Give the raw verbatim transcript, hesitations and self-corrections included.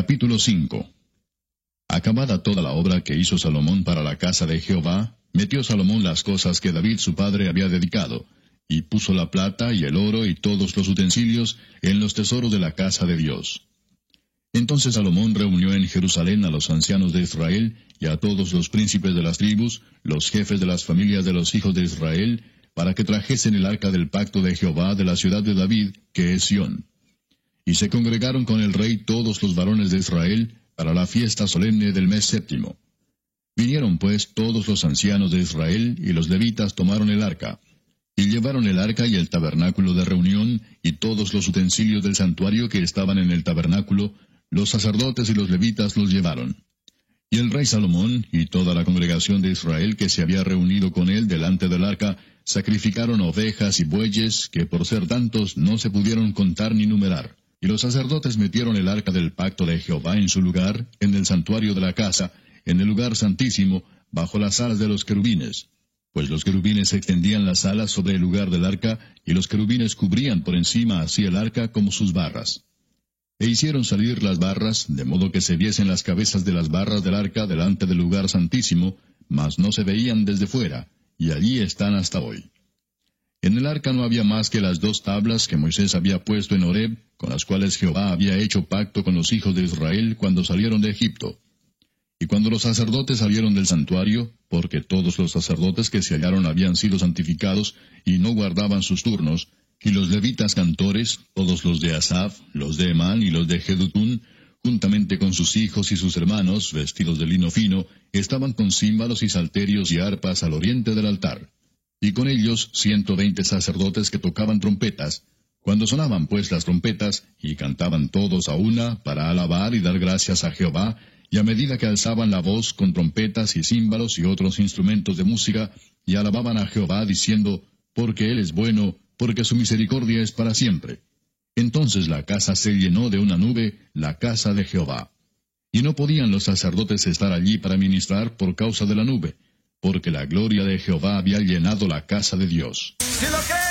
Capítulo cinco. Acabada toda la obra que hizo Salomón para la casa de Jehová, metió Salomón las cosas que David su padre había dedicado, y puso la plata y el oro y todos los utensilios en los tesoros de la casa de Dios. Entonces Salomón reunió en Jerusalén a los ancianos de Israel y a todos los príncipes de las tribus, los jefes de las familias de los hijos de Israel, para que trajesen el arca del pacto de Jehová de la ciudad de David, que es Sión. Y se congregaron con el rey todos los varones de Israel para la fiesta solemne del mes séptimo. Vinieron pues todos los ancianos de Israel, y los levitas tomaron el arca. Y llevaron el arca y el tabernáculo de reunión, y todos los utensilios del santuario que estaban en el tabernáculo, los sacerdotes y los levitas los llevaron. Y el rey Salomón y toda la congregación de Israel que se había reunido con él delante del arca, sacrificaron ovejas y bueyes, que por ser tantos no se pudieron contar ni numerar. Y los sacerdotes metieron el arca del pacto de Jehová en su lugar, en el santuario de la casa, en el lugar santísimo, bajo las alas de los querubines. Pues los querubines extendían las alas sobre el lugar del arca, y los querubines cubrían por encima así el arca como sus barras. E hicieron salir las barras, de modo que se viesen las cabezas de las barras del arca delante del lugar santísimo, mas no se veían desde fuera, y allí están hasta hoy. En el arca no había más que las dos tablas que Moisés había puesto en Horeb, con las cuales Jehová había hecho pacto con los hijos de Israel cuando salieron de Egipto. Y cuando los sacerdotes salieron del santuario, porque todos los sacerdotes que se hallaron habían sido santificados y no guardaban sus turnos, y los levitas cantores, todos los de Asaf, los de Emán y los de Jedutún, juntamente con sus hijos y sus hermanos, vestidos de lino fino, estaban con címbalos y salterios y arpas al oriente del altar. Y con ellos ciento veinte sacerdotes que tocaban trompetas. Cuando sonaban pues las trompetas, y cantaban todos a una, para alabar y dar gracias a Jehová, y a medida que alzaban la voz con trompetas y címbalos y otros instrumentos de música, y alababan a Jehová, diciendo, porque Él es bueno, porque su misericordia es para siempre. Entonces la casa se llenó de una nube, la casa de Jehová. Y no podían los sacerdotes estar allí para ministrar por causa de la nube, porque la gloria de Jehová había llenado la casa de Dios.